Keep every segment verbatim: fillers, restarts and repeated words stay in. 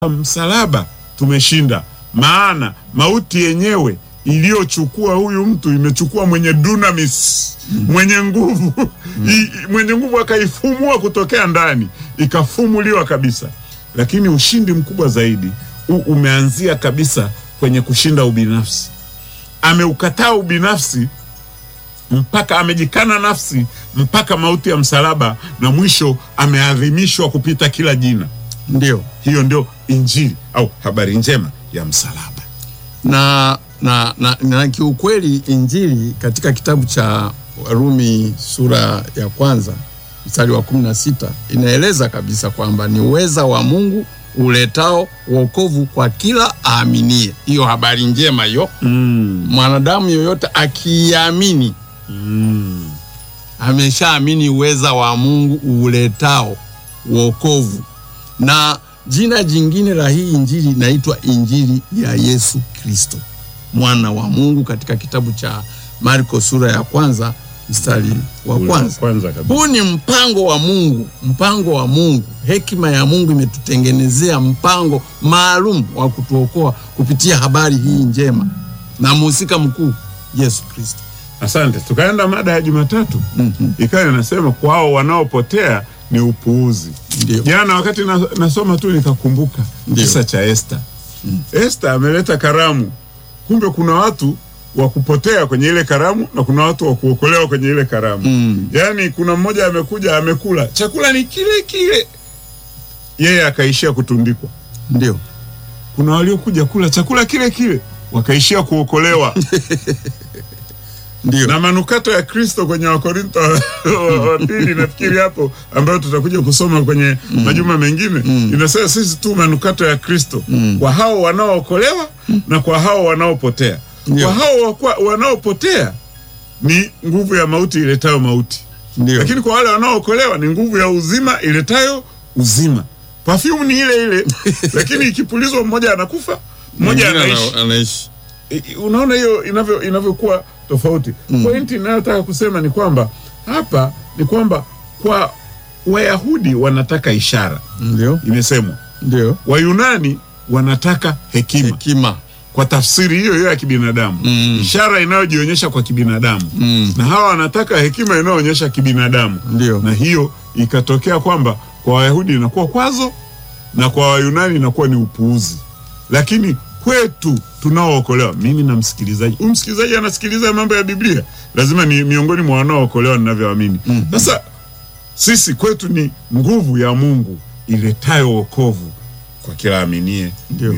msalaba tumeshinda, maana mauti yenyewe iliyochukua huyu mtu imechukua mwenye dunamis, mm. mwenye nguvu mm. I, mwenye nguvu akaifumua kutokea ndani, ikafumuliwa kabisa. Lakini ushindi mkubwa zaidi u, umeanzia kabisa kwenye kushinda ubinafsi. Ameukataa ubinafsi mpaka amejikana nafsi mpaka mauti ya msalaba, na mwisho ameadhimishwa kupita kila jina. Ndio hiyo ndio injili au habari njema ya msalaba. Na na na, na kiukweli injili katika kitabu cha Warumi sura ya kwanza mstari wa kumi na sita inaeleza kabisa kwamba ni uweza wa Mungu uletao wokovu kwa kila aaminie. Hiyo habari njema hiyo, mm. mwanadamu yoyote akiamini, mm. ameshaamini uweza wa Mungu uletao wokovu. Na jina jingine la hii injili inaitwa injili ya Yesu Kristo, mwana wa Mungu, katika kitabu cha Marko sura ya kwanza mstari wa kwanza. Huu ni mpango wa Mungu, mpango wa Mungu. Hekima ya Mungu imetutengenezea mpango maalum wa kutuokoa kupitia habari hii njema na mhusika mkuu Yesu Kristo. Asante. Tukaenda mada ya Jumatatu. Mm-hmm. Ikawa inasema kwao wanaopotea ni upuuzi. Ndio. Jana wakati na, nasoma tu nikakumbuka kisa cha Esther. Mm. Esther ameleta karamu. Kumbe kuna watu wa kupotea kwenye ile karamu na kuna watu wa kuokolewa kwenye ile karamu. Mm. Yaani kuna mmoja amekuja amekula, chakula ni kile kile, yeye akaishia kutundikwa. Ndio. Kuna waliokuja kula chakula kile kile wakaishia kuokolewa. Ndio. Na manukato ya Kristo kwenye Wakorintho wa pili nafikiri hapo, ambayo tutakuja kusoma kwenye mm. majuma mengine, mm. inasema sisi tu manukato ya Kristo, mm. kwa hao wanaookolewa, mm. na kwa hao wanaopotea. Ndio. Kwa hao wanaopotea ni nguvu ya mauti iletayo mauti. Ndio. Lakini kwa wale wanaookolewa ni nguvu ya uzima iletayo uzima. Perfume ni ile ile lakini ikipulizwa mmoja anakufa, mmoja anaishi. Anaishi. Unaona hiyo inavyo inavyokuwa tofauti. Mm. Pointi ninayotaka kusema ni kwamba hapa ni kwamba kwa Wayahudi wanataka ishara. Ndio. Imesemwa. Ndio. Wayunani wanataka hekima. Hekima. Kwa tafsiri hiyo hiyo ya kibinadamu. Mm. Ishara inayojionyesha kwa kibinadamu. Mm. Na hawa wanataka hekima inayoonyesha kibinadamu. Ndio. Na hiyo ikatokea kwamba kwa Wayahudi inakuwa kwazo na kwa Wayunani inakuwa ni upuuzi. Lakini kwetu tunaookolewa, mimi na msikilizaji, huyu msikilizaji anasikiliza mambo ya Biblia, lazima ni miongoni mwa wanaookolewa ninavyoamini. Mm. Sasa sisi kwetu ni nguvu ya Mungu iletayo wokovu kwa kila aminie.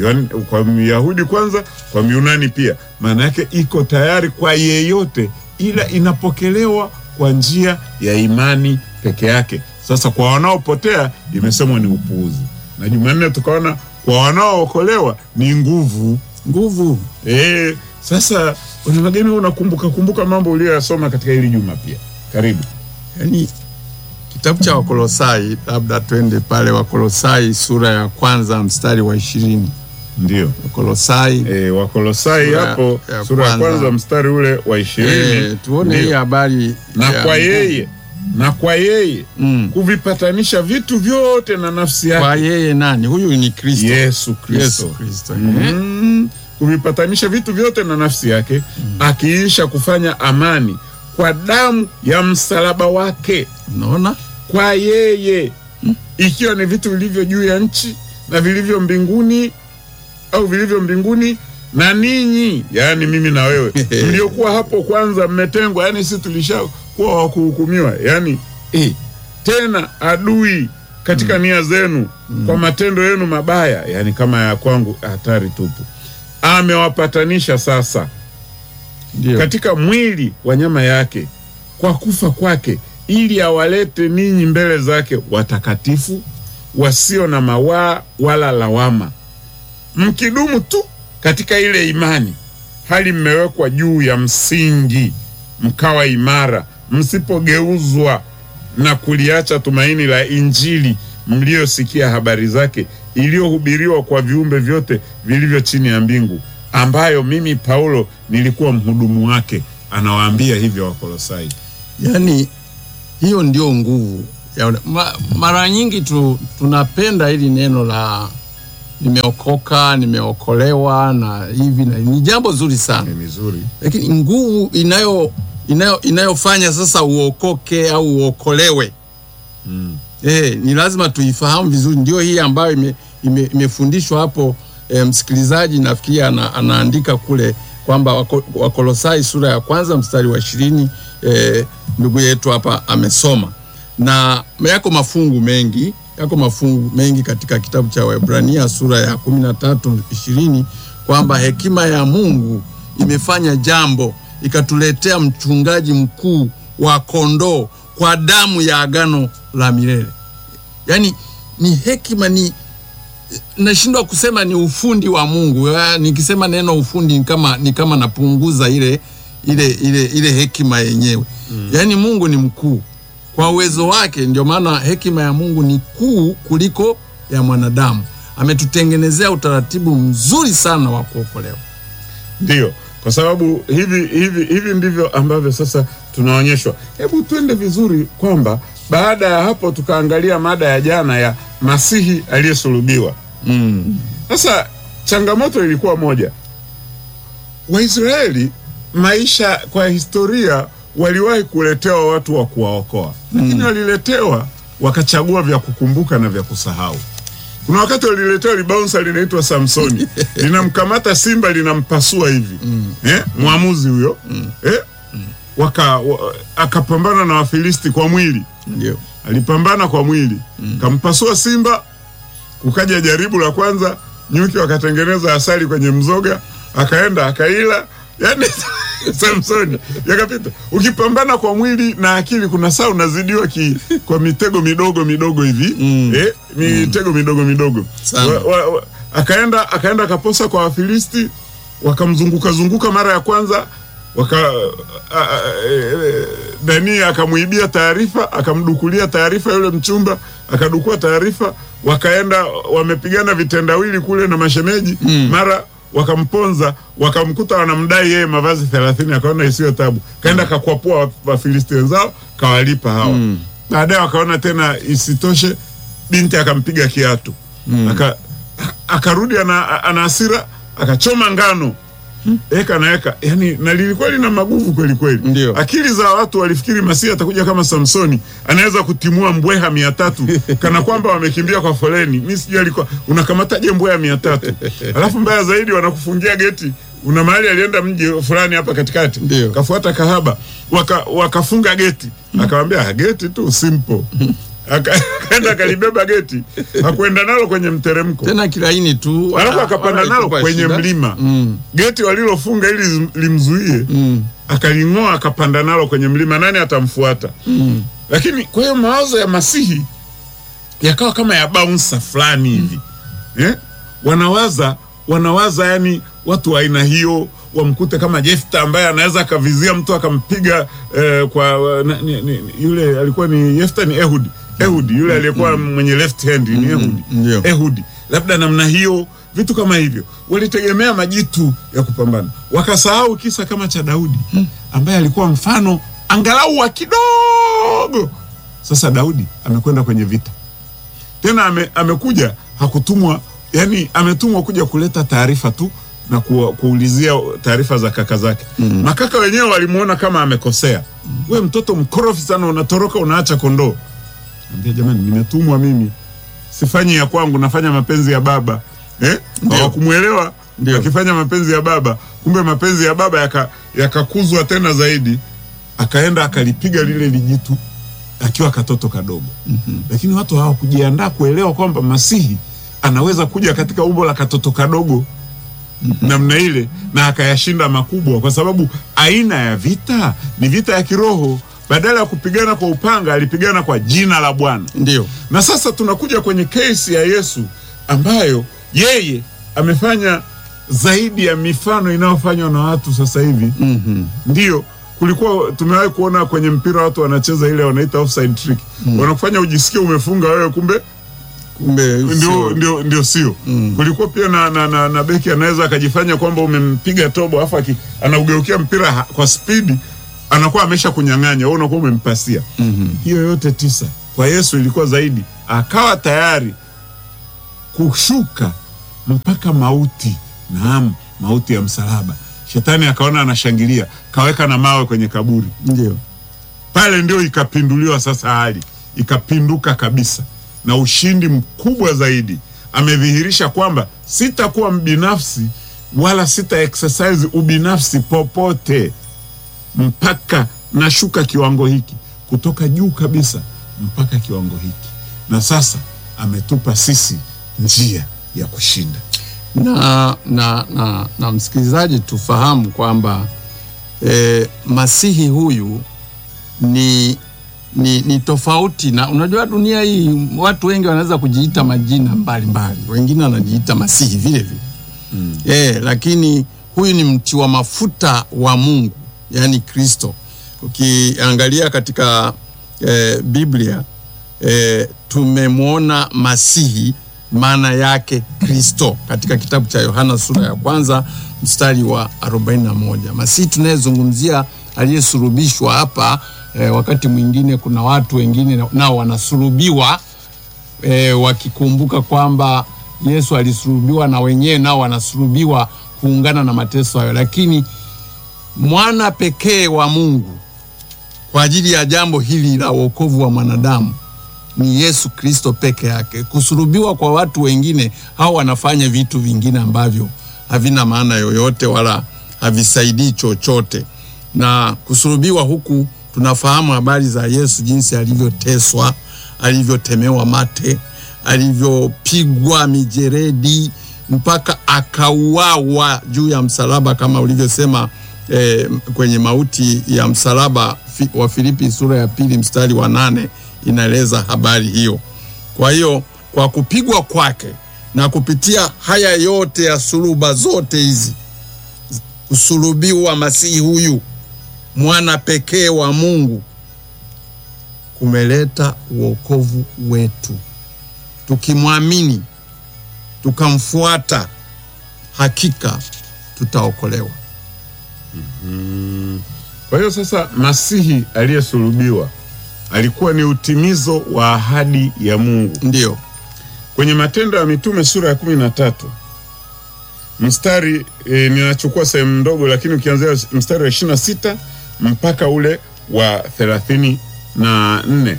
Kwa Myahudi kwanza, kwa Myunani pia. Maana yake iko tayari kwa yeyote, ila inapokelewa kwa njia ya imani peke yake. Sasa kwa wanaopotea imesemwa ni upuuzi. Na Jumanne tukaona kwa wanaookolewa ni nguvu. Nguvu. Eh, sasa una mageni unakumbuka kumbuka mambo uliyosoma katika hili juma pia. Karibu. Yaani kitabu cha Wakolosai, labda twende pale Wakolosai sura ya kwanza mstari wa ishirini. Ndio. Wakolosai. Eh, Wakolosai sura hapo ya sura ya kwanza mstari ule wa ishirini. Eh, tuone hii habari. Na kwa yeye na kwa yeye mm. kuvipatanisha vitu vyote na nafsi yake. Kwa yeye nani? Huyu ni Kristo. Yesu Kristo. Yesu Kristo. Mm. Kuvipatanisha vitu vyote na nafsi yake, mm. akiisha kufanya amani kwa damu ya msalaba wake. Unaona? Kwa yeye, mm. ikiwa ni vitu vilivyo juu ya nchi na vilivyo mbinguni, au vilivyo mbinguni na ninyi, yani mimi na wewe mliokuwa hapo kwanza mmetengwa, yani sisi tulishakuwa wa kuhukumiwa, yani eh, tena adui katika mm. nia zenu, mm. kwa matendo yenu mabaya, yani kama ya kwangu hatari tupu, amewapatanisha sasa. Ndiyo. Katika mwili wa nyama yake kwa kufa kwake, ili awalete ninyi mbele zake watakatifu, wasio na mawaa wala lawama, mkidumu tu katika ile imani, hali mmewekwa juu ya msingi, mkawa imara, msipogeuzwa na kuliacha tumaini la injili mliosikia habari zake, iliyohubiriwa kwa viumbe vyote vilivyo chini ya mbingu, ambayo mimi Paulo nilikuwa mhudumu wake. Anawaambia hivyo Wakolosai. Yaani hiyo ndio nguvu. Ma, mara nyingi tu, tunapenda hili neno la nimeokoka, nimeokolewa na hivi, na ni jambo zuri sana. Ni nzuri. Lakini nguvu inayo inayo inayofanya sasa uokoke au uokolewe, mm. eh, ni lazima tuifahamu vizuri. Ndio hii ambayo ime, ime, imefundishwa hapo. E, msikilizaji nafikiri ana, anaandika kule kwamba wako, Wakolosai sura ya kwanza mstari wa ishirini, e, ndugu yetu hapa amesoma, na yako mafungu mengi yako mafungu mengi katika kitabu cha Waebrania sura ya kumi na tatu ishirini kwamba hekima ya Mungu imefanya jambo, ikatuletea mchungaji mkuu wa kondoo kwa damu ya agano la milele. Yani ni hekima, ni nashindwa kusema ni ufundi wa Mungu. Nikisema neno ufundi ni kama ni kama napunguza ile ile ile ile hekima yenyewe. Mm. Yaani Mungu ni mkuu kwa uwezo wake, ndio maana hekima ya Mungu ni kuu kuliko ya mwanadamu. Ametutengenezea utaratibu mzuri sana wa kuokolewa. Ndio, kwa sababu hivi hivi hivi ndivyo ambavyo sasa tunaonyeshwa. Hebu twende vizuri kwamba baada ya hapo tukaangalia mada ya jana ya Masihi aliyesulubiwa. Mm. Sasa changamoto ilikuwa moja. Waisraeli maisha kwa historia waliwahi kuletewa watu wa kuwaokoa. Lakini mm. waliletewa wakachagua vya kukumbuka na vya kusahau. Kuna wakati waliletewa libaunsa linaitwa Samsoni. Linamkamata simba linampasua hivi. Mm. Eh? Muamuzi huyo. Mm. Eh? Mm. Waka wa, akapambana na Wafilisti kwa mwili. Ndio. Alipambana kwa mwili. Mm. Kampasua simba. Kukaja jaribu la kwanza, nyuki wakatengeneza asali kwenye mzoga, akaenda akaila. Yaani Samsoni yakapita. Ukipambana kwa mwili na akili kuna saa unazidiwa ki, kwa mitego midogo midogo hivi. Mm. Eh, mitego mm. midogo midogo. Wa, wa, wa, akaenda akaenda kaposa kwa Wafilisti, wakamzunguka zunguka mara ya kwanza, waka Dani akamuibia taarifa, akamdukulia taarifa yule mchumba, akadukua taarifa, wakaenda wamepigana vitendawili kule na mashemeji. Mm. Mara wakamponza, wakamkuta wanamdai yeye mavazi thelathini, akaona isiyo tabu, kaenda kakwapua Wafilisti wenzao, kawalipa hawa. Mm. Baadaye wakaona tena isitoshe, binti akampiga kiatu. Mm. Aka akarudi ana, ana hasira, akachoma ngano. Hmm. Eka na eka, yani na lilikuwa lina maguvu kweli kweli. Ndiyo. Akili za watu walifikiri Masihi atakuja kama Samsoni, anaweza kutimua mbweha mia tatu kana kwamba wamekimbia kwa foleni. Mimi sijui alikuwa unakamataje mbweha mia tatu. Alafu mbaya zaidi wanakufungia geti. Una mahali alienda mji fulani hapa katikati. Ndiyo. Kafuata kahaba, waka wakafunga geti. Hmm. Akamwambia geti tu simple. Akaenda kalibeba geti, hakuenda nalo kwenye mteremko, tena kilaini tu, alafu akapanda nalo kwenye mlima. Mm. Geti walilofunga ili limzuie, mm. akalingoa akapanda nalo kwenye mlima, nani atamfuata? Mm. Lakini kwa hiyo mawazo ya Masihi yakawa kama ya bouncer fulani hivi. Mm. Eh? Wanawaza wanawaza yani watu wa aina hiyo wamkute kama Jefta ambaye anaweza akavizia mtu akampiga eh, kwa na, ni, ni, yule alikuwa ni Jefta ni Ehud. Ehud yule aliyekuwa mm. mwenye left hand ni Ehud. Mm. Ehud labda namna hiyo, vitu kama hivyo. Walitegemea majitu ya kupambana. Wakasahau kisa kama cha Daudi ambaye alikuwa mfano angalau wa kidogo. Sasa Daudi amekwenda kwenye vita. Tena ame, amekuja hakutumwa, yani ametumwa kuja kuleta taarifa tu na ku, kuulizia taarifa za kaka zake. Mm. Makaka wenyewe walimuona kama amekosea. Mm. We mtoto mkorofi sana, unatoroka unaacha kondoo. Ambia jamani, nimetumwa mimi. Sifanyi ya kwangu, nafanya mapenzi ya baba. Eh? Hawakumuelewa akifanya mapenzi ya baba. Kumbe mapenzi ya baba yaka yakakuzwa tena zaidi. Akaenda akalipiga lile lijitu akiwa katoto kadogo. Mm-hmm. Lakini watu hawakujiandaa kuelewa kwamba Masihi anaweza kuja katika umbo la katoto kadogo. Mm-hmm. namna ile na akayashinda makubwa, kwa sababu aina ya vita ni vita ya kiroho. Badala ya kupigana kwa upanga, alipigana kwa jina la Bwana. Ndio. Na sasa tunakuja kwenye kesi ya Yesu ambayo yeye amefanya zaidi ya mifano inayofanywa na watu sasa hivi. Mm-hmm. Ndio, kulikuwa tumewahi kuona kwenye mpira watu wanacheza ile wanaita offside trick. Mm-hmm. Wanakufanya ujisikie umefunga wewe, kumbe kumbe ndio ndio ndio sio. Mm. Kulikuwa pia na na, na, na beki anaweza akajifanya kwamba umempiga tobo afa anaugeukia mpira ha, kwa speed anakuwa amesha kunyang'anya, wewe unakuwa umempasia. Mm-hmm. Hiyo yote tisa kwa Yesu ilikuwa zaidi. Akawa tayari kushuka mpaka mauti. Naam, mauti ya msalaba. Shetani akaona anashangilia, kaweka na mawe kwenye kaburi. Ndio. Pale ndio ikapinduliwa sasa hali. Ikapinduka kabisa. Na ushindi mkubwa zaidi. Amedhihirisha kwamba sitakuwa mbinafsi wala sita exercise ubinafsi popote, mpaka nashuka kiwango hiki, kutoka juu kabisa mpaka kiwango hiki. Na sasa ametupa sisi njia ya kushinda. Na, na, na, na msikilizaji, tufahamu kwamba e, Masihi huyu ni, ni, ni tofauti. Na unajua dunia hii watu wengi wanaweza kujiita majina mbalimbali, wengine wanajiita Masihi vile vile. Mm. E, lakini huyu ni mti wa mafuta wa Mungu, yani Kristo. Ukiangalia katika e, Biblia e, tumemwona Masihi, maana yake Kristo, katika kitabu cha Yohana sura ya kwanza mstari wa arobaini na moja. Masihi tunayezungumzia aliyesulubishwa hapa. E, wakati mwingine kuna watu wengine nao wanasulubiwa e, wakikumbuka kwamba Yesu alisulubiwa, na wenyewe nao wanasulubiwa kuungana na mateso hayo. Lakini mwana pekee wa Mungu kwa ajili ya jambo hili la wokovu wa mwanadamu ni Yesu Kristo peke yake. Kusulubiwa kwa watu wengine, hao wanafanya vitu vingine ambavyo havina maana yoyote wala havisaidii chochote. Na kusulubiwa huku tunafahamu habari za Yesu, jinsi alivyoteswa, alivyotemewa mate, alivyopigwa mijeredi mpaka akauawa juu ya msalaba, kama ulivyosema eh, kwenye mauti ya msalaba fi, wa Filipi sura ya pili mstari wa nane inaeleza habari hiyo. Kwa hiyo kwa kupigwa kwake na kupitia haya yote ya suluba zote hizi, kusulubiwa Masihi huyu mwana pekee wa Mungu kumeleta wokovu wetu. Tukimwamini, tukamfuata, hakika tutaokolewa. Mm-hmm. Kwa hiyo sasa Masihi aliyesulubiwa alikuwa ni utimizo wa ahadi ya Mungu. Ndio. Kwenye Matendo ya Mitume sura ya kumi na tatu mstari e, ninachukua sehemu ndogo, lakini ukianzia mstari wa ishirini na sita mpaka ule wa thelathini na nne.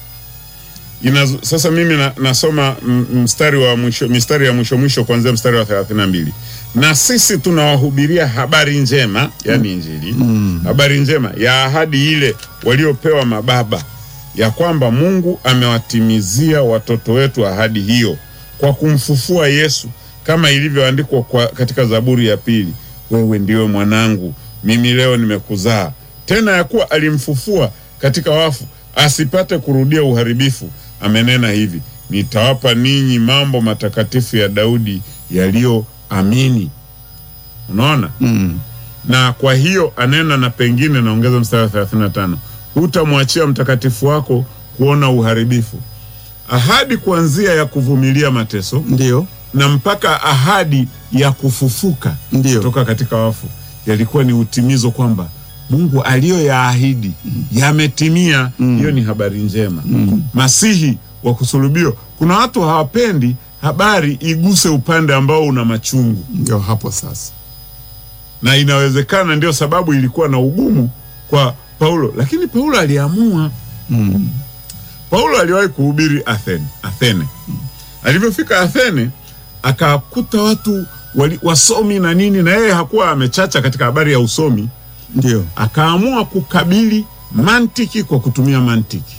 Inazo, sasa mimi na, nasoma mstari wa mwisho, mistari ya mwisho mwisho kuanzia mstari wa thelathini na mbili. Na sisi tunawahubiria habari njema, yani Injili, mm. habari njema ya ahadi ile waliopewa mababa, ya kwamba Mungu amewatimizia watoto wetu ahadi hiyo kwa kumfufua Yesu, kama ilivyoandikwa kwa katika Zaburi ya pili, wewe ndiwe mwanangu, mimi leo nimekuzaa. Tena ya kuwa alimfufua katika wafu, asipate kurudia uharibifu, amenena hivi, nitawapa ninyi mambo matakatifu ya Daudi yaliyoamini. Unaona? Mm. Na kwa hiyo anena, na pengine naongeza mstari wa thelathini na tano, hutamwachia mtakatifu wako kuona uharibifu. Ahadi kuanzia ya kuvumilia mateso. Ndio. Na mpaka ahadi ya kufufuka kutoka katika wafu, yalikuwa ni utimizo kwamba Mungu aliyoyaahidi mm. yametimia. Hiyo mm. ni habari njema. Mm. Masihi wa kusulubiwa, kuna watu hawapendi habari iguse upande ambao una machungu. Ndio hapo sasa. Na inawezekana ndio sababu ilikuwa na ugumu kwa Paulo, lakini Paulo aliamua. Mm. Paulo aliwahi kuhubiri Athene. Athene. Mm. Alivyofika Athene akakuta watu wali, wasomi na nini, na yeye hakuwa amechacha katika habari ya usomi. Ndio. Akaamua kukabili mantiki kwa kutumia mantiki,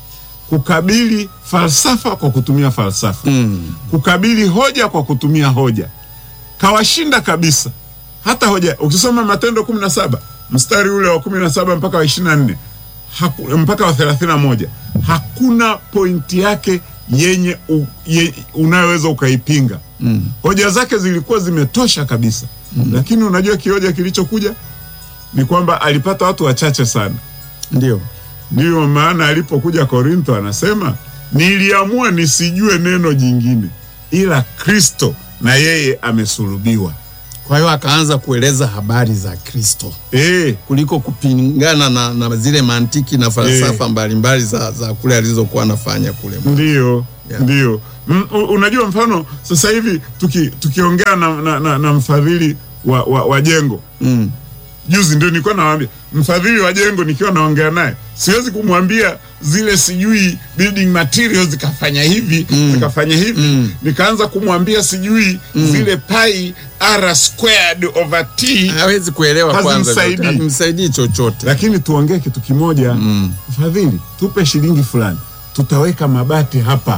kukabili falsafa kwa kutumia falsafa, mm. kukabili hoja kwa kutumia hoja. Kawashinda kabisa. Hata hoja, ukisoma Matendo kumi na saba mstari ule wa kumi na saba mpaka wa ishirini na nne haku, mpaka wa thelathini na moja, hakuna pointi yake yenye u, ye, unayoweza ukaipinga. Mm. Hoja zake zilikuwa zimetosha kabisa. Mm. Lakini unajua kioja kilichokuja ni kwamba alipata watu wachache sana. Ndio. Ndio maana alipokuja Korintho anasema, niliamua nisijue neno jingine ila Kristo na yeye amesulubiwa. Kwa hiyo akaanza kueleza habari za Kristo. Eh, kuliko kupingana na, na zile mantiki na falsafa e. mbalimbali za, za kule alizokuwa anafanya kule. Ndio. Yeah. Ndio. M, unajua mfano sasa hivi tuki, tukiongea na, na, na, na mfadhili wa, wa, wa jengo. Mm. Juzi ndio nilikuwa nawaambia mfadhili wa jengo, nikiwa naongea naye siwezi kumwambia zile sijui building materials zikafanya hivi mm. zikafanya hivi mm. nikaanza kumwambia sijui mm. zile pi r squared over t, hawezi kuelewa kwanza, haimsaidii chochote. Lakini tuongee kitu kimoja mm. mfadhili, tupe shilingi fulani, tutaweka mabati hapa.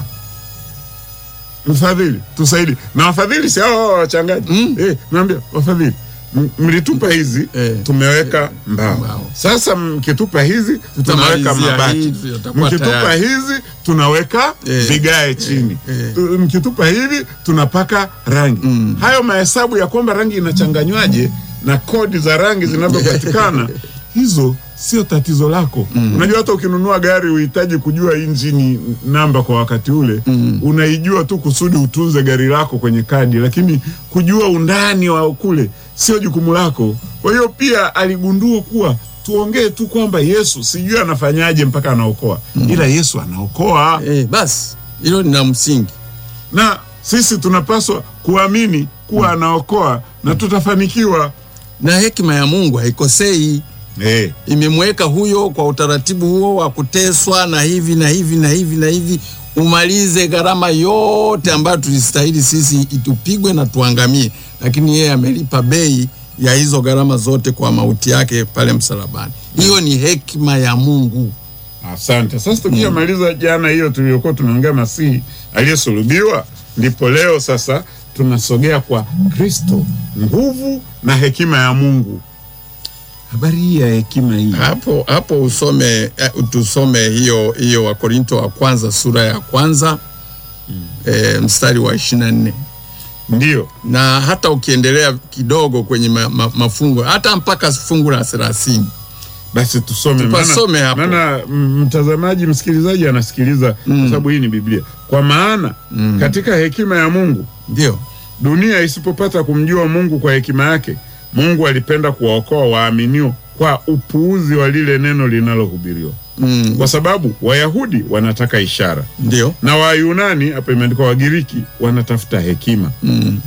Mfadhili tusaidie. Na wafadhili si hao wachangaji mm. eh, niambia wafadhili, mlitupa hizi eh, tumeweka mbao. Mbao. Sasa mkitupa hizi tunaweka mabati. Mkitupa hizi tunaweka eh, vigae chini. Eh, eh. Mkitupa hivi tunapaka rangi. Mm. Hayo mahesabu ya kwamba rangi inachanganywaje na kodi za rangi zinavyopatikana hizo sio tatizo lako. Mm. Unajua hata ukinunua gari uhitaji kujua injini namba kwa wakati ule. Mm. Unaijua tu kusudi utunze gari lako kwenye kadi, lakini kujua undani wa kule sio jukumu lako. Kwa hiyo pia aligundua kuwa tuongee tu kwamba Yesu sijui anafanyaje mpaka anaokoa. Mm. Ila Yesu anaokoa. Eh, basi hilo ni la msingi. Na sisi tunapaswa kuamini kuwa anaokoa na tutafanikiwa. Na hekima ya Mungu haikosei. Eh, imemweka huyo kwa utaratibu huo wa kuteswa na hivi na hivi na hivi na hivi, umalize gharama yote ambayo tulistahili sisi itupigwe na tuangamie, lakini yeye amelipa bei ya hizo gharama zote kwa mauti yake pale msalabani. Hiyo ni hekima ya Mungu. Asante. Sasa tukimaliza mm. jana hiyo tuliyokuwa tunaongea Masihi aliyesulubiwa, ndipo leo sasa tunasogea kwa Kristo, nguvu na hekima ya Mungu. Habari hii ya hekima hii. Hapo hapo usome uh, tusome hiyo hiyo wa Korinto wa kwanza sura ya kwanza mm. e, mstari wa ishirini na nne. Ndio. Na hata ukiendelea kidogo kwenye ma, ma, mafungo hata mpaka fungu la thelathini. Basi tusome, Tupasome maana, maana mtazamaji msikilizaji anasikiliza mm. kwa sababu hii ni Biblia. Kwa maana mm. katika hekima ya Mungu ndio dunia isipopata kumjua Mungu kwa hekima yake, Mungu alipenda kuwaokoa waaminio kwa upuuzi wa lile neno linalohubiriwa. Mm. Kwa sababu Wayahudi wanataka ishara. Ndio. Na Wayunani, hapa imeandikwa Wagiriki, wanatafuta hekima. Mm.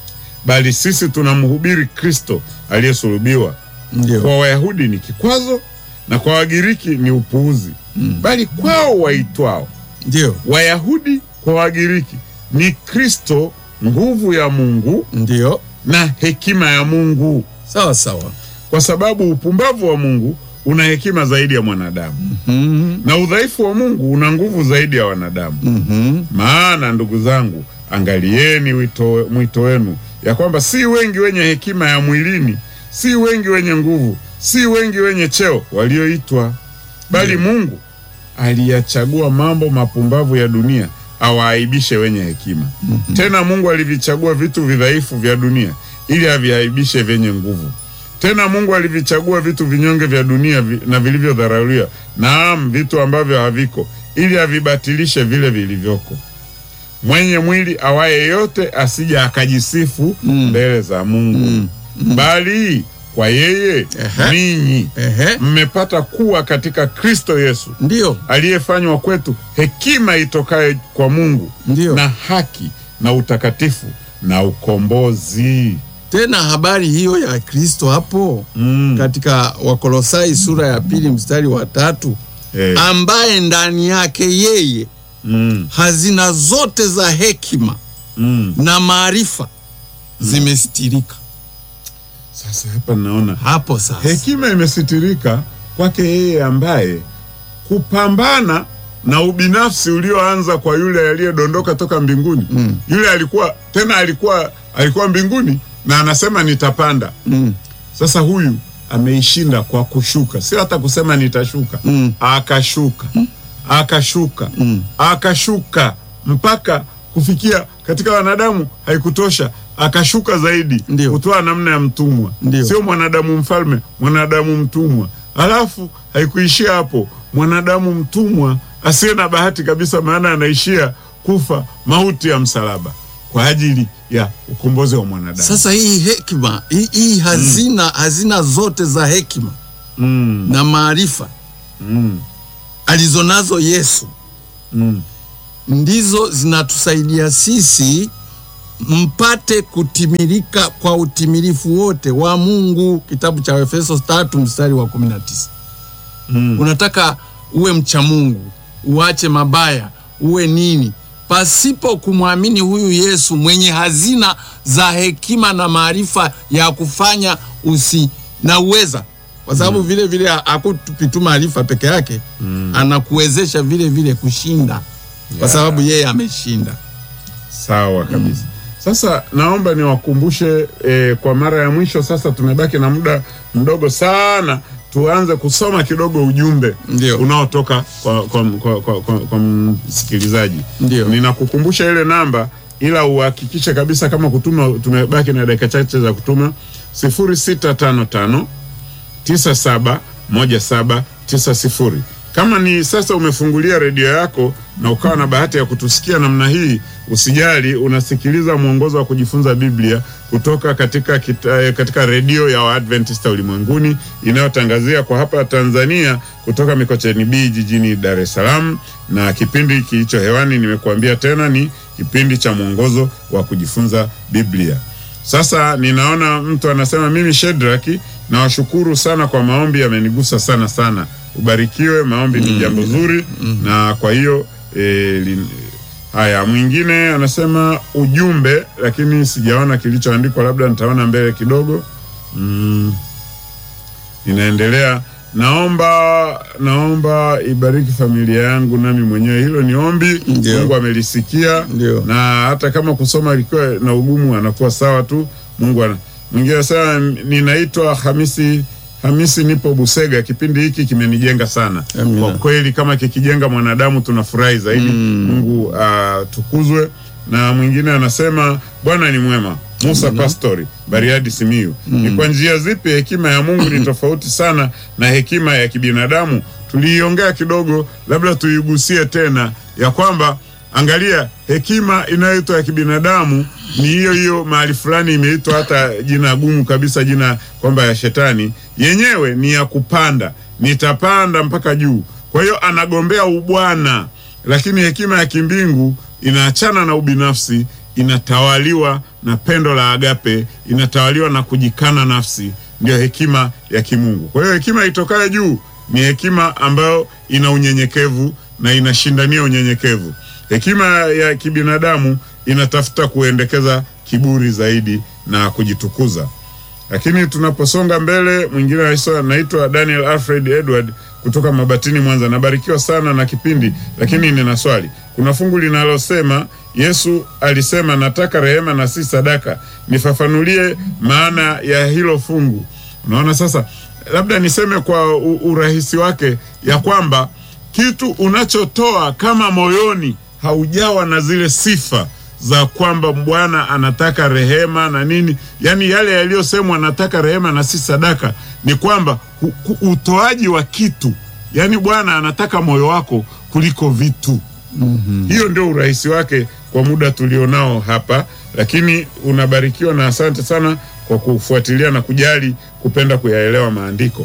Bali sisi tunamhubiri Kristo aliyesulubiwa. Ndio. Kwa Wayahudi ni kikwazo na kwa Wagiriki ni upuuzi. Mm. Bali kwao waitwao, ndio, Wayahudi kwa Wagiriki, ni Kristo nguvu ya Mungu. Ndio. Na hekima ya Mungu. Sawa sawa. Kwa sababu upumbavu wa Mungu una hekima zaidi ya mwanadamu. Mm-hmm. Na udhaifu wa Mungu una nguvu zaidi ya wanadamu. Mm-hmm. Maana ndugu zangu, angalieni wito, mwito wenu, ya kwamba si wengi wenye hekima ya mwilini, si wengi wenye nguvu, si wengi wenye cheo walioitwa, bali yeah. Mungu aliyachagua mambo mapumbavu ya dunia awaaibishe wenye hekima. Mm-hmm. Tena Mungu alivichagua vitu vidhaifu vya dunia ili aviaibishe vyenye nguvu. Tena Mungu alivichagua vitu vinyonge vya dunia vi, na vilivyodharauliwa, naam, vitu ambavyo haviko, ili avibatilishe vile vilivyoko. Mwenye mwili awaye yote asije akajisifu mm. mbele za Mungu. Mm. Mm. Bali kwa yeye uh-huh. ninyi uh-huh. mmepata kuwa katika Kristo Yesu. Ndio. Aliyefanywa kwetu hekima itokaye kwa Mungu. Ndio. Na haki na utakatifu na ukombozi. Tena habari hiyo ya Kristo hapo mm. katika Wakolosai sura ya pili mstari wa tatu, hey. ambaye ndani yake yeye mm. hazina zote za hekima mm. na maarifa mm. zimesitirika. Sasa hapa naona hapo sasa hekima imesitirika kwake yeye ambaye kupambana na ubinafsi ulioanza kwa yule aliyedondoka toka mbinguni. Mm. Yule alikuwa tena alikuwa alikuwa mbinguni na anasema nitapanda. Mm. Sasa huyu ameishinda kwa kushuka. Si hata kusema nitashuka. Mm. Akashuka. Mm. Akashuka. Mm. Akashuka mpaka kufikia katika wanadamu haikutosha. Akashuka zaidi. Kutoa namna ya mtumwa. Ndiyo. Sio mwanadamu mfalme, mwanadamu mtumwa. Alafu haikuishia hapo. Mwanadamu mtumwa asiye na bahati kabisa, maana anaishia kufa mauti ya msalaba kwa ajili ya ukombozi wa mwanadamu. Sasa hii hekima, hii, hii hazina mm. hazina zote za hekima mm. na maarifa mm. alizonazo Yesu mm. ndizo zinatusaidia sisi mpate kutimilika kwa utimilifu wote wa Mungu. Kitabu cha Efeso tatu mstari wa kumi na tisa. Mm. Unataka uwe mcha Mungu, uache mabaya, uwe nini? Pasipo kumwamini huyu Yesu mwenye hazina za hekima na maarifa ya kufanya usi na uweza. Kwa sababu mm. vile vile hakutupi tu maarifa peke yake, mm. anakuwezesha vile vile kushinda. Yeah. Kwa sababu yeye ameshinda. Sawa kabisa. Mm. Sasa naomba niwakumbushe eh, kwa mara ya mwisho, sasa tumebaki na muda mdogo sana, tuanze kusoma kidogo ujumbe unaotoka kwa kwa kwa, kwa, kwa, kwa msikilizaji. Ninakukumbusha ile namba, ila uhakikishe kabisa kama kutuma, tumebaki na dakika chache za kutuma, sifuri sita tano tano tisa saba moja saba tisa sifuri. Kama ni sasa umefungulia redio yako na ukawa na bahati ya kutusikia namna hii, usijali, unasikiliza mwongozo wa kujifunza Biblia kutoka katika kita, katika redio ya Waadventista Ulimwenguni inayotangazia kwa hapa Tanzania kutoka Mikocheni B jijini Dar es Salaam, na kipindi kilicho hewani nimekuambia tena ni kipindi cha mwongozo wa kujifunza Biblia. Sasa ninaona mtu anasema, mimi Shedraki nawashukuru sana kwa maombi, yamenigusa sana sana. Ubarikiwe, maombi ni jambo zuri. Mm. Na kwa hiyo e, li, haya, mwingine anasema ujumbe, lakini sijaona kilichoandikwa, labda nitaona mbele kidogo. Mm. Ninaendelea, naomba naomba ibariki familia yangu nami mwenyewe. Hilo ni ombi. Ndiyo. Mungu amelisikia. Ndiyo. Na hata kama kusoma ilikuwa na ugumu anakuwa sawa tu. Mungu ana. Mwingine sasa, ninaitwa Hamisi Hamisi, nipo Busega, kipindi hiki kimenijenga sana. Amina. Kwa kweli kama kikijenga mwanadamu tunafurahi zaidi. Mm. Mungu uh, tukuzwe. Na mwingine anasema Bwana ni mwema. Musa Amina. Pastori, Bariadi Simiyu. Mm. Ni kwa njia zipi hekima ya Mungu ni tofauti sana na hekima ya kibinadamu? Tuliiongea kidogo, labda tuigusie tena, ya kwamba angalia, hekima inayoitwa ya kibinadamu ni hiyo hiyo mahali fulani imeitwa hata jina gumu kabisa, jina kwamba ya shetani, yenyewe ni ya kupanda, nitapanda mpaka juu. Kwa hiyo anagombea ubwana. Lakini hekima ya kimbingu inaachana na ubinafsi, inatawaliwa na pendo la agape, inatawaliwa na kujikana nafsi. Ndio hekima ya kimungu. Kwa hiyo hekima itokayo juu ni hekima ambayo ina unyenyekevu na inashindania unyenyekevu. Hekima ya kibinadamu inatafuta kuendekeza kiburi zaidi na kujitukuza. Lakini tunaposonga mbele, mwingine anaitwa Daniel Alfred Edward kutoka Mabatini, Mwanza. Nabarikiwa sana na kipindi, lakini nina swali. Kuna fungu linalosema Yesu alisema nataka rehema na si sadaka. Nifafanulie maana ya hilo fungu. Unaona, sasa labda niseme kwa urahisi wake ya kwamba kitu unachotoa kama moyoni haujawa na zile sifa za kwamba Bwana anataka rehema na nini, yani yale yaliyosemwa anataka rehema na si sadaka, ni kwamba utoaji wa kitu, yani Bwana anataka moyo wako kuliko vitu. Mm-hmm. Hiyo ndio urahisi wake kwa muda tulionao hapa, lakini unabarikiwa na asante sana kwa kufuatilia na kujali kupenda kuyaelewa maandiko.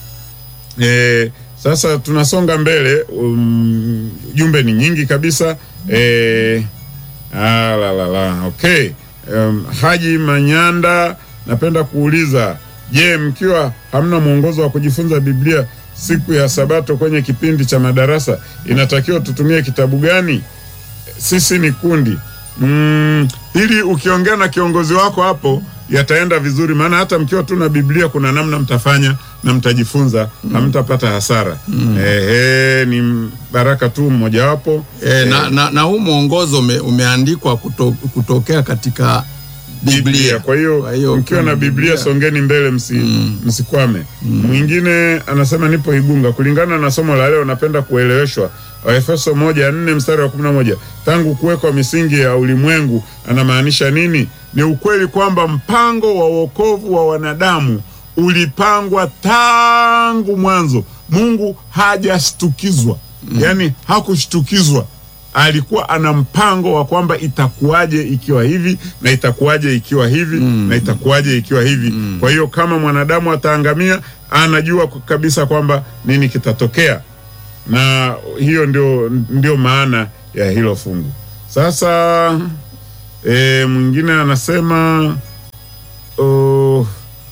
Eh, sasa tunasonga mbele. Um, jumbe ni nyingi kabisa. Eh, ah, la, la, la. Okay. Um, Haji Manyanda, napenda kuuliza, je, mkiwa hamna mwongozo wa kujifunza Biblia siku ya Sabato kwenye kipindi cha madarasa, inatakiwa tutumie kitabu gani? Sisi ni kundi. Mm, ili ukiongea na kiongozi wako hapo yataenda vizuri, maana hata mkiwa tu na Biblia kuna namna mtafanya na mtajifunza, mm. hamtapata hasara. Mm. Ehe, ni baraka tu mmoja wapo. E, na, na, na huu mwongozo ume, umeandikwa kuto, kutokea katika Biblia. Biblia. Kwa hiyo mkiwa na Biblia, Biblia songeni mbele, msi, mm. msikwame. Mm. Mwingine anasema nipo Igunga, kulingana na somo la leo napenda kueleweshwa Waefeso moja nne mstari wa kumi na moja, tangu kuwekwa misingi ya ulimwengu anamaanisha nini? Ni ukweli kwamba mpango wa wokovu wa wanadamu ulipangwa tangu mwanzo. Mungu hajashtukizwa. Mm. Yani hakushtukizwa. Alikuwa ana mpango wa kwamba itakuwaje ikiwa hivi na itakuwaje ikiwa hivi. Mm. na itakuwaje ikiwa hivi. Mm. Kwa hiyo kama mwanadamu ataangamia, anajua kabisa kwamba nini kitatokea. Na hiyo ndio ndio maana ya hilo fungu. Sasa e, mwingine anasema oh,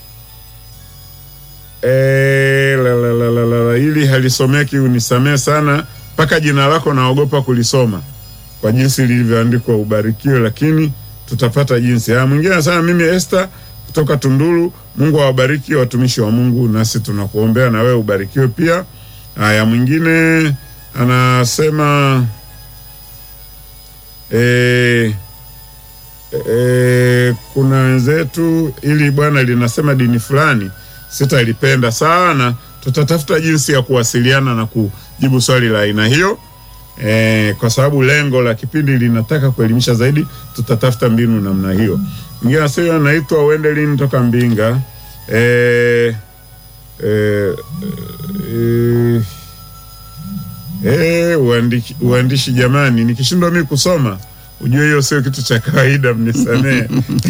e, la, la, la, la, la, la, ili halisomeki unisamee sana, mpaka jina lako naogopa kulisoma kwa jinsi lilivyoandikwa, ubarikiwe, lakini tutapata jinsi. Ha, mwingine anasema mimi Esther kutoka Tunduru, Mungu awabariki watumishi wa Mungu, nasi tunakuombea na wewe ubarikiwe pia. Haya, mwingine anasema e, e, kuna wenzetu ili bwana linasema dini fulani sitalipenda sana, tutatafuta jinsi ya kuwasiliana na kujibu swali la aina hiyo. E, kwa sababu lengo la kipindi linataka kuelimisha zaidi, tutatafuta mbinu namna hiyo. Mwingine anasema anaitwa Wendelin toka Mbinga. E, e, e, e, uandishi, uandishi jamani, nikishindwa mimi kusoma, ujue hiyo sio kitu cha kawaida, mnisamee.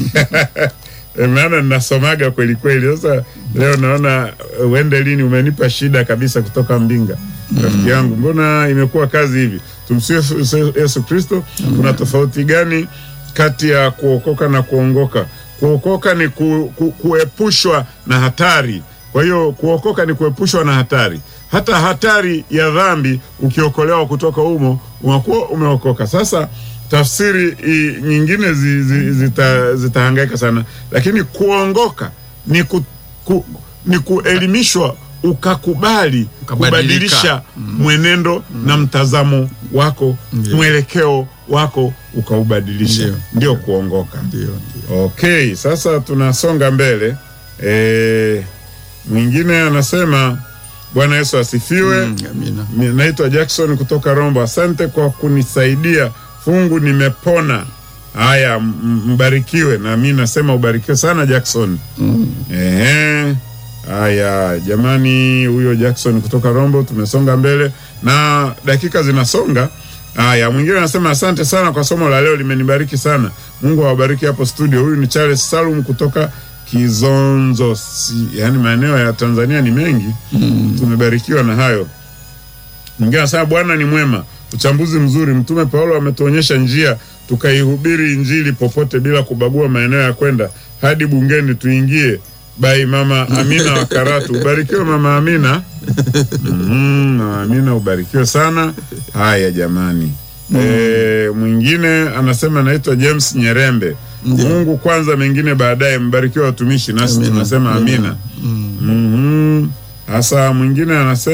E, maana ninasomaga kweli kweli. Sasa leo naona Wendelin umenipa shida kabisa kutoka Mbinga. Rafiki yangu, mbona imekuwa kazi hivi? Tumsifu Yesu Kristo. Kuna tofauti gani kati ya kuokoka na kuongoka? Kuokoka ni ku, ku, kuepushwa na hatari. Kwa hiyo kuokoka ni kuepushwa na hatari. Hata hatari ya dhambi ukiokolewa kutoka humo unakuwa umeokoka. Sasa tafsiri i, nyingine zi, zi, zita, zitahangaika sana, lakini kuongoka ni ku, ku, ni kuelimishwa ukakubali kubadilisha mm. mwenendo mm. na mtazamo wako, Ndiyo. mwelekeo wako ukaubadilisha, Ndiyo. Ndio kuongoka. Ndiyo, ndiyo. Okay, sasa tunasonga mbele. E, mwingine anasema Bwana Yesu asifiwe. Mm, amina. Naitwa Jackson kutoka Rombo. Asante kwa kunisaidia fungu, nimepona. Haya, mbarikiwe. Na mimi nasema ubarikiwe sana Jackson. Mm. Ehe. Haya jamani, huyo Jackson kutoka Rombo. Tumesonga mbele na dakika zinasonga. Haya, mwingine anasema asante sana kwa somo la leo, limenibariki sana. Mungu awabariki hapo studio. Huyu ni Charles Salum kutoka Kizonzo. Si, yani maeneo ya Tanzania ni mengi. Mm. Tumebarikiwa na hayo. Mwingine anasema Bwana ni mwema. Uchambuzi mzuri. Mtume Paulo ametuonyesha njia tukaihubiri injili popote bila kubagua maeneo ya kwenda, hadi bungeni tuingie. Bai Mama Amina wa Karatu. Ubarikiwe Mama Amina. Mm, Mama Amina ubarikiwe sana. Haya jamani. Mm. E, mwingine anasema naitwa James Nyerembe. Ndiyo. Mungu kwanza, mengine baadaye. Mbarikiwe watumishi, nasi amina. Tunasema amina. Mm. Mm-hmm. Hasa mwingine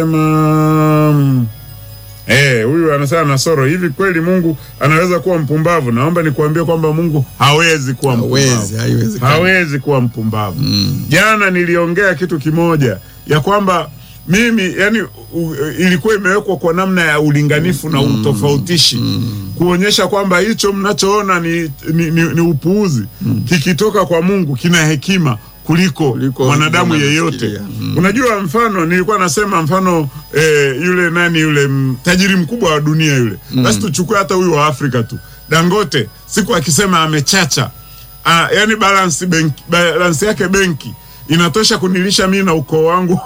anasema eh, huyu anasema Nasoro, hivi kweli Mungu anaweza kuwa mpumbavu? Naomba nikuambie kwamba Mungu hawezi kuwa mpumbavu. Hawezi, hawezi kuwa mpumbavu. Mm. Jana niliongea kitu kimoja ya kwamba mimi yani u, ilikuwa imewekwa kwa namna ya ulinganifu na utofautishi. Mm. Kuonyesha kwamba hicho mnachoona ni, ni, ni, ni upuuzi. Mm. Kikitoka kwa Mungu kina hekima kuliko mwanadamu yeyote. Mm. Unajua, mfano nilikuwa nasema mfano eh, yule nani yule m, tajiri mkubwa wa dunia yule. Mm. Basi tuchukue hata huyu wa Afrika tu. Dangote siku akisema amechacha. Ah, yani balance benki, balance yake benki inatosha kunilisha mimi na ukoo wangu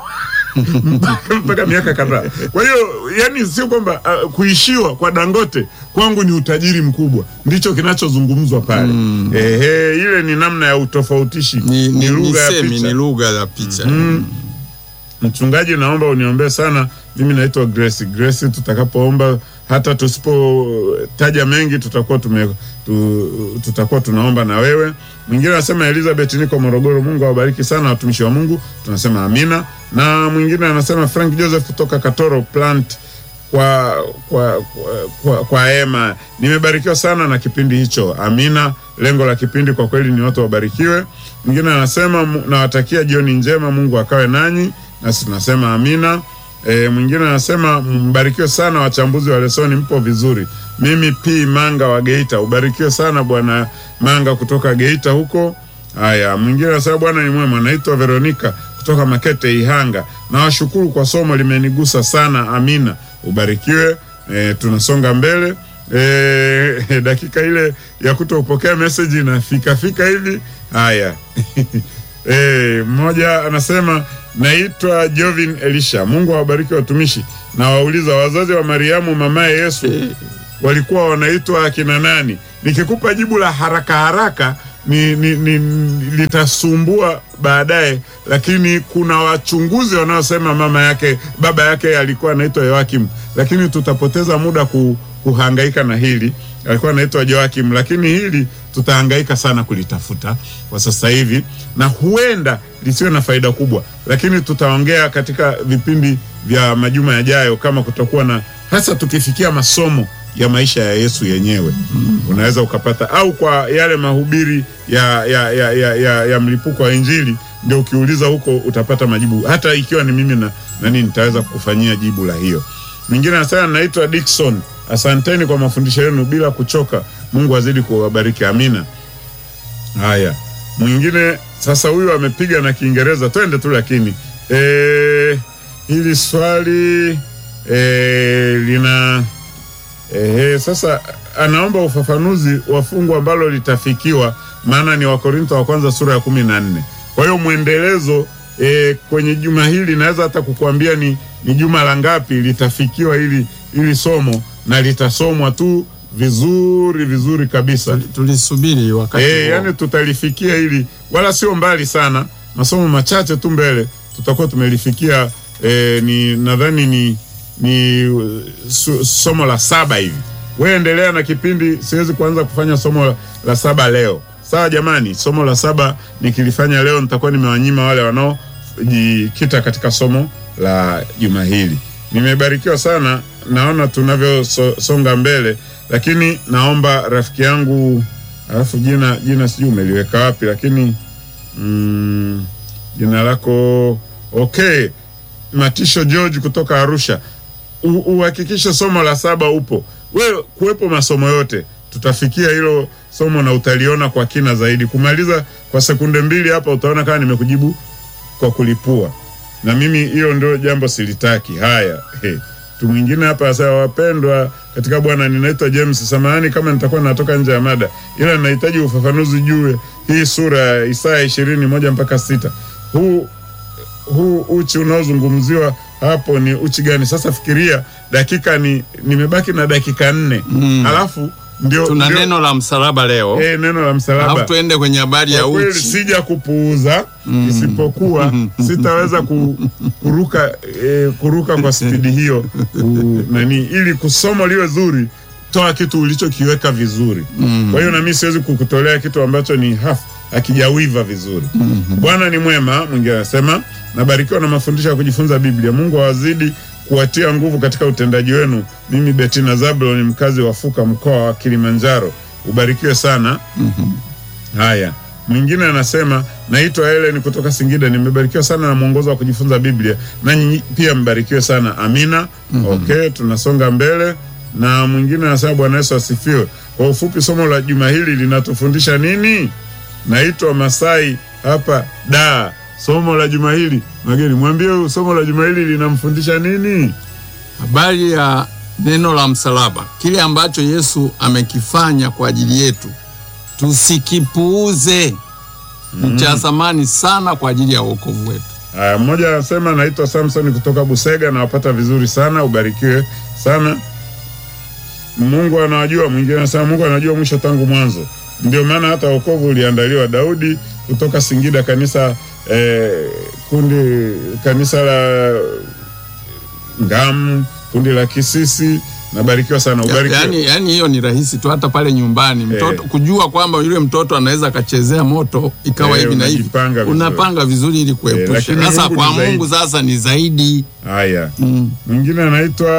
mpaka miaka kadhaa. Kwa hiyo yani sio kwamba uh, kuishiwa kwa Dangote kwangu ni utajiri mkubwa, ndicho kinachozungumzwa pale. Mm. Ehe, ile ni namna ya utofautishi, ni, ni lugha ya picha, ni lugha ya picha. Mm. Mchungaji, naomba uniombee sana. Mimi naitwa Grace. Grace, tutakapoomba hata tusipotaja mengi tutakuwa tume tu, tutakuwa tunaomba na wewe. Mwingine anasema Elizabeth, niko Morogoro. Mungu awabariki sana watumishi wa Mungu. Tunasema amina. Na mwingine anasema Frank Joseph kutoka Katoro Plant kwa kwa kwa, kwa, kwa ema. Nimebarikiwa sana na kipindi hicho. Amina. Lengo la kipindi kwa kweli ni watu wabarikiwe. Mwingine anasema nawatakia jioni njema, Mungu akawe nanyi. Nasi tunasema amina. E, mwingine anasema mbarikiwe sana wachambuzi wa lesoni, mpo vizuri. Mimi P Manga wa Geita. Ubarikiwe sana bwana Manga kutoka Geita huko. Haya, mwingine anasema Bwana ni mwema. Naitwa Veronica kutoka Makete Ihanga. Na washukuru kwa somo, limenigusa sana. Amina. Ubarikiwe. E, tunasonga mbele. E, dakika ile ya kutopokea message inafika fika hivi. Haya. Eh, mmoja anasema naitwa Jovin Elisha. Mungu awabariki watumishi. Na wauliza wazazi wa Mariamu mamaye Yesu walikuwa wanaitwa akina nani? Nikikupa jibu la haraka haraka ni, ni, ni litasumbua baadaye, lakini kuna wachunguzi wanaosema mama yake baba yake alikuwa anaitwa Yoakim, lakini tutapoteza muda ku, kuhangaika na hili. Alikuwa anaitwa Joakim, lakini hili tutahangaika sana kulitafuta kwa sasa hivi na huenda lisiwe na faida kubwa, lakini tutaongea katika vipindi vya majuma yajayo kama kutakuwa na, hasa tukifikia masomo ya maisha ya Yesu yenyewe. Mm. Unaweza ukapata, au kwa yale mahubiri ya ya ya ya, ya, ya mlipuko wa Injili, ndio ukiuliza huko utapata majibu. Hata ikiwa ni mimi na nani nitaweza kukufanyia jibu la hiyo. Mwingine anasema naitwa Dickson. Asanteni kwa mafundisho yenu bila kuchoka. Mungu azidi kuwabariki. Amina. Haya. Mwingine sasa huyu amepiga na Kiingereza. Twende tu lakini eh hili swali eh lina eh sasa anaomba ufafanuzi wa fungu ambalo litafikiwa, maana ni Wakorintho wa kwanza sura ya kumi na nne. Kwa hiyo muendelezo e, kwenye juma hili naweza hata kukuambia ni ni juma la ngapi litafikiwa ili ili somo, na litasomwa tu vizuri vizuri kabisa. Tulisubiri wakati e, yani tutalifikia ili, wala sio mbali sana, masomo machache tu mbele tutakuwa tumelifikia. E, ni nadhani ni ni su, somo la saba hivi. Wewe endelea na kipindi, siwezi kuanza kufanya somo la, la saba leo. Sawa jamani, somo la saba nikilifanya leo nitakuwa nimewanyima wale wanao jikita katika somo la juma hili. Nimebarikiwa sana, naona tunavyo so, songa mbele, lakini naomba rafiki yangu, alafu jina jina sijui umeliweka wapi, lakini mm, jina lako okay, Matisho George kutoka Arusha, uhakikishe somo la saba upo. Wewe kuwepo masomo yote, tutafikia hilo somo na utaliona kwa kina zaidi. Kumaliza kwa sekunde mbili hapa utaona kama nimekujibu kwa kulipua, na mimi hiyo ndio jambo silitaki. Haya, hey. Tu mwingine hapa sasa, wapendwa katika Bwana, ninaitwa James. Samahani kama nitakuwa natoka nje ya mada, ila ninahitaji ufafanuzi juu hii sura ya Isaya ishirini moja mpaka sita. Huu huu uchi unaozungumziwa hapo ni uchi gani? Sasa fikiria, dakika ni nimebaki na dakika nne. Mm. Alafu ndio tuna ndio, neno la msalaba leo. Eh, neno la msalaba. Alafu tuende kwenye habari ya uchi. Kweli sija kupuuza, mm. isipokuwa sitaweza ku, kuruka eh, kuruka kwa spidi hiyo. U, nani ili kusoma liwe zuri, toa kitu ulichokiweka vizuri. Mm. Kwa hiyo na mimi siwezi kukutolea kitu ambacho ni half, akijawiva vizuri. Mm -hmm. Bwana ni mwema. Mwingine anasema nabarikiwa na mafundisho ya kujifunza Biblia. Mungu awazidi kuwatia nguvu katika utendaji wenu. Mimi Betina Zablo ni mkazi wa Fuka, mkoa wa Kilimanjaro. Ubarikiwe sana. Mm -hmm. Haya. Mwingine anasema naitwa Helen kutoka Singida. Nimebarikiwa sana na mwongozo wa kujifunza Biblia. Nanyi pia mbarikiwe sana. Amina. Mm -hmm. Okay, tunasonga mbele. Na mwingine anasema Bwana Yesu asifiwe. Kwa ufupi, somo la juma hili linatufundisha nini? Naitwa Masai hapa da. Somo la juma hili, mageni mwambie somo la juma hili linamfundisha nini? Habari ya neno la msalaba, kile ambacho Yesu amekifanya kwa ajili yetu tusikipuuze. Mm. Ni cha thamani sana kwa ajili ya wokovu wetu. Haya, mmoja anasema naitwa Samson kutoka Busega, na wapata vizuri sana. Ubarikiwe sana. Mungu anajua. Mwingine anasema Mungu anajua mwisho tangu mwanzo. Ndio maana hata wokovu uliandaliwa. Daudi kutoka Singida, kanisa eh, kundi kanisa la Ngamu, kundi la Kisisi. Nabarikiwa sana. Ubarikiwe. Yaani yani hiyo ni rahisi tu, hata pale nyumbani mtoto eh, kujua kwamba yule mtoto anaweza akachezea moto ikawa hivi eh, na hivi. Unapanga vizuri ili kuepusha. Eh, sasa kwa Mungu sasa ni zaidi. Haya. Mm. Mwingine anaitwa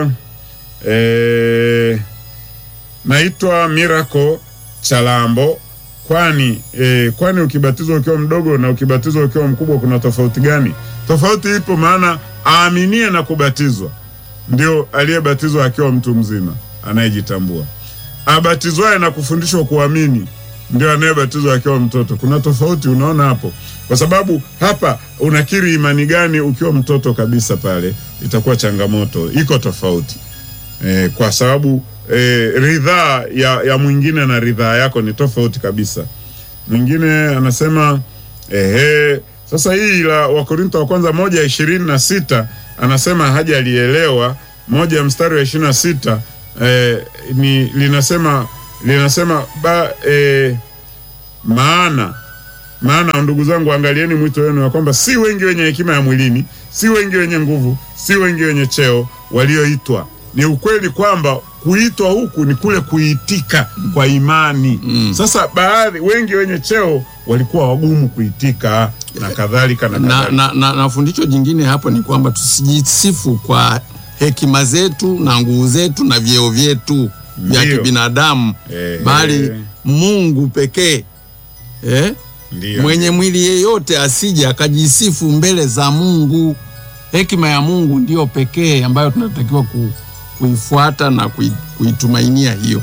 eh, naitwa Miracle Chalambo. Kwani eh, kwani ukibatizwa ukiwa mdogo na ukibatizwa ukiwa mkubwa kuna tofauti gani? Tofauti ipo, maana aaminie na kubatizwa ndio aliyebatizwa akiwa mtu mzima anayejitambua. Abatizwaye na kufundishwa kuamini ndio anayebatizwa akiwa mtoto. Kuna tofauti, unaona hapo? Kwa sababu hapa unakiri imani gani ukiwa mtoto kabisa, pale itakuwa changamoto. Iko tofauti. Eh, kwa sababu E, ridhaa ya, ya mwingine na ridhaa yako ni tofauti kabisa. Mwingine anasema ehe, sasa hii la Wakorintho wa kwanza moja ishirini na sita anasema haja alielewa. Moja mstari wa ishirini na sita eh, ni linasema linasema ba, eh, maana maana ndugu zangu, angalieni mwito wenu ya kwamba si wengi wenye hekima ya mwilini, si wengi wenye nguvu, si wengi wenye cheo walioitwa. Ni ukweli kwamba kuitwa huku ni kule kuitika kwa imani. Mm. Sasa baadhi wengi wenye cheo walikuwa wagumu kuitika na kadhalika na kadhalika. Na, na, na, na fundisho jingine hapo ni kwamba tusijisifu kwa hekima zetu na nguvu zetu na vyeo vyetu vya kibinadamu, eh, bali eh, Mungu pekee. Eh? Ndiyo. Mwenye mwili yeyote asije akajisifu mbele za Mungu. Hekima ya Mungu ndiyo pekee ambayo tunatakiwa ku, kuifuata na kuitumainia hiyo.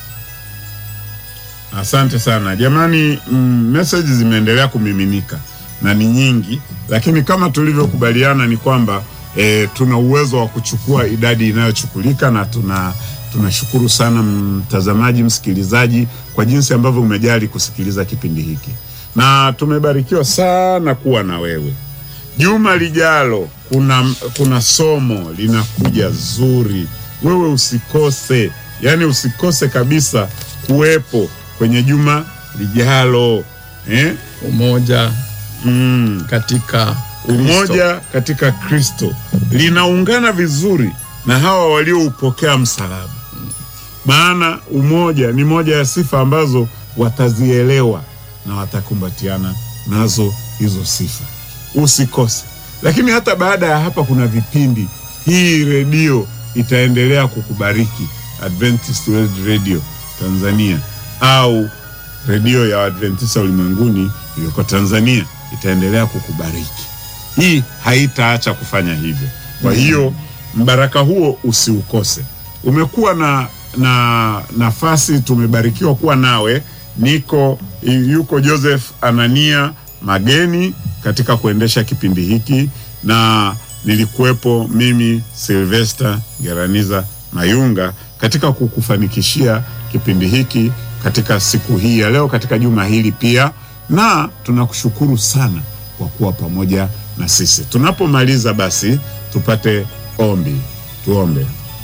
Asante sana jamani. mm, message zimeendelea kumiminika na ni nyingi, lakini kama tulivyokubaliana ni kwamba e, tuna uwezo wa kuchukua idadi inayochukulika, na tuna tunashukuru sana mtazamaji, msikilizaji, kwa jinsi ambavyo umejali kusikiliza kipindi hiki, na tumebarikiwa sana kuwa na wewe. Juma lijalo kuna kuna somo linakuja zuri, wewe usikose, yani usikose kabisa kuwepo kwenye juma lijalo. eh? Umoja mm, katika umoja katika Kristo linaungana vizuri na hawa walioupokea msalaba. Maana umoja ni moja ya sifa ambazo watazielewa na watakumbatiana nazo hizo sifa. Usikose. Lakini hata baada ya hapa kuna vipindi. Hii redio itaendelea kukubariki, Adventist World Radio Tanzania au redio ya Adventista ulimwenguni iliyoko Tanzania itaendelea kukubariki. Hii haitaacha kufanya hivyo. Kwa hiyo mbaraka huo usiukose. Umekuwa na na nafasi, tumebarikiwa kuwa nawe. Niko yuko Joseph Anania Mageni katika kuendesha kipindi hiki, na nilikuwepo mimi Sylvester Geraniza Mayunga katika kukufanikishia kipindi hiki katika siku hii ya leo, katika juma hili pia, na tunakushukuru sana kwa kuwa pamoja na sisi. Tunapomaliza basi tupate ombi. Tuombe.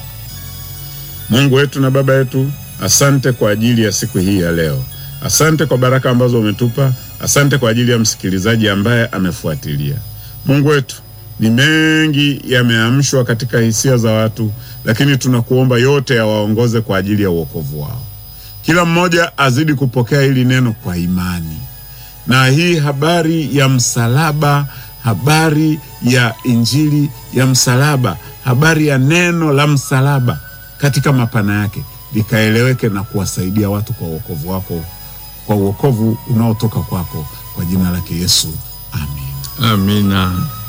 Mungu wetu na Baba yetu, asante kwa ajili ya siku hii ya leo. Asante kwa baraka ambazo umetupa. Asante kwa ajili ya msikilizaji ambaye amefuatilia. Mungu wetu, ni mengi yameamshwa katika hisia za watu, lakini tunakuomba yote yawaongoze kwa ajili ya wokovu wao. Kila mmoja azidi kupokea hili neno kwa imani, na hii habari ya msalaba, habari ya injili ya msalaba, habari ya neno la msalaba katika mapana yake likaeleweke na kuwasaidia watu kwa wokovu wako, kwa wokovu unaotoka kwako, kwa jina lake Yesu. Amin. Amina.